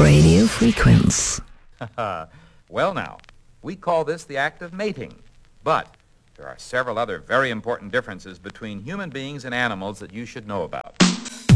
Radio Frequenz. Well now, we call this the act of mating, but there are several other very important differences between human beings and animals that you should know about.